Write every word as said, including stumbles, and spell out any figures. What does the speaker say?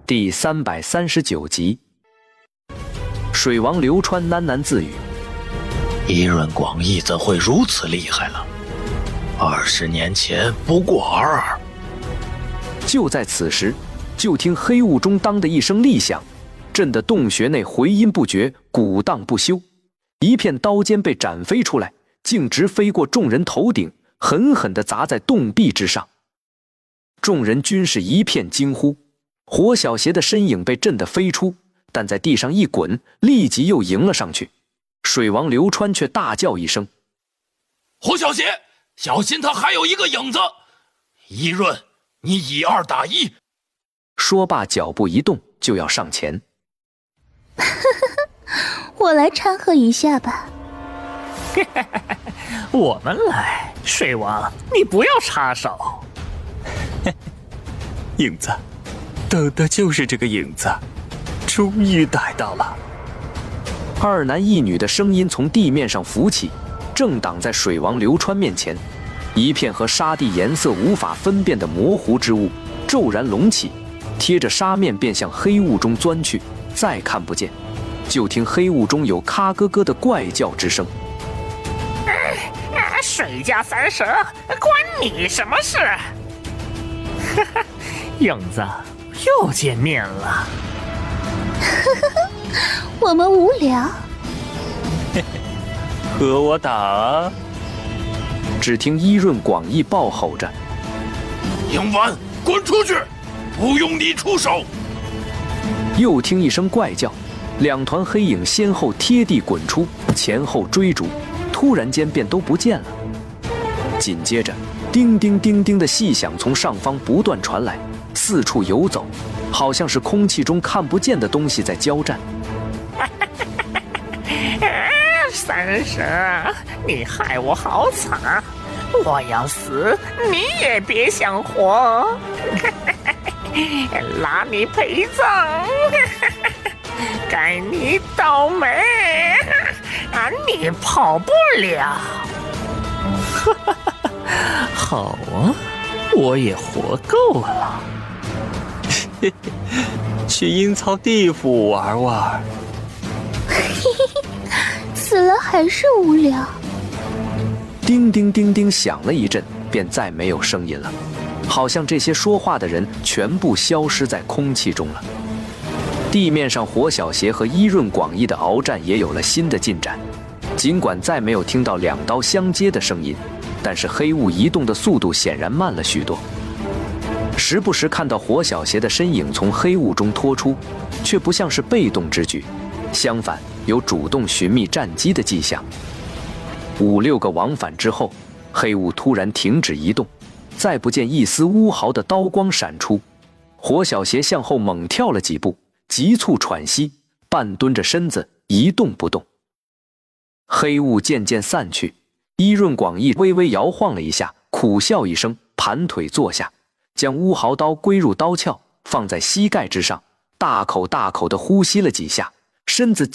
第三百三十九集，水王流川喃喃自语：“ 伊润广义怎会如此厉害了？二十年前不过尔尔。” 就在此时，就听黑雾中当的一声厉响，震得洞穴内回音不绝，鼓荡不休。一片刀尖被斩飞出来，径直飞过众人头顶，狠狠地砸在洞壁之上。众人均是一片惊呼。火小邪的身影被震得飞出，但在地上一滚，立即又迎了上去。水王流川却大叫一声：“ 火小邪，小心他还有一个影子！伊润，你以二打一！” 说罢，脚步一动，就要上前。 我来掺和一下吧。 我们来，水王，你不要插手。 影子，等的就是这个影子，终于逮到了。 二男一女的声音从地面上浮起，正挡在水王流川面前。一片和沙地颜色无法分辨的模糊之物骤然隆起，贴着沙面便向黑雾中钻去。再看不见，就听黑雾中有咔咯咯的怪叫之声。 啊，水家三蛇，关你什么事？哈哈，影子，又见面了。 我们无聊。 和我打啊！ 只听伊润广义暴吼着：“ 影丸，滚出去！不用你出手！” 又听一声怪叫，两团黑影先后贴地滚出，前后追逐，突然间便都不见了。紧接着，叮叮叮叮的细响从上方不断传来，四处游走，好像是空气中看不见的东西在交战。 三蛇，你害我好惨，我要死，你也别想活。拉你陪葬，该你倒霉，啊，你跑不了。 好啊，我也活够了。去阴曹地府玩玩。 死了还是无聊。 叮叮叮叮响了一阵，便再没有声音了，好像这些说话的人全部消失在空气中了。地面上火小邪和伊润广义的鏖战也有了新的进展，尽管再没有听到两刀相接的声音，但是黑雾移动的速度显然慢了许多。时不时看到火小邪的身影从黑雾中脱出，却不像是被动之举，相反有主动寻觅战机的迹象。五六个往返之后，黑雾突然停止移动，再不见一丝乌毫的刀光闪出。火小邪向后猛跳了几步，急促喘息，半蹲着身子一动不动。黑雾渐渐散去，伊润广义微微摇晃了一下，苦笑一声，盘腿坐下，将乌毫刀归入刀鞘，放在膝盖之上，大口大口地呼吸了几下，身子